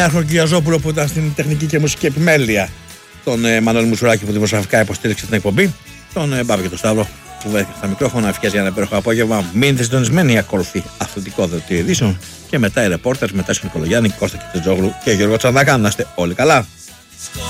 Έχω Κυριαζόπουλο που ήταν στην τεχνική και μουσική επιμέλεια. Τον Μανώλη Μουσουράκη που δημοσιογραφικά υποστήριξε την εκπομπή. Τον Μπάμπη και τον Σταύρο που βρέθηκε στα μικρόφωνα. Ευχές για ένα υπέροχο απόγευμα. Μείνετε συντονισμένοι. Ακολουθεί αθλητικό δελτίο ειδήσεων. Και μετά οι ρεπόρτερ, μετά στον Νικολογιάννη, Κώστα Κιτζόγλου και Γιώργο Τσανδάκα. Να είστε όλοι καλά.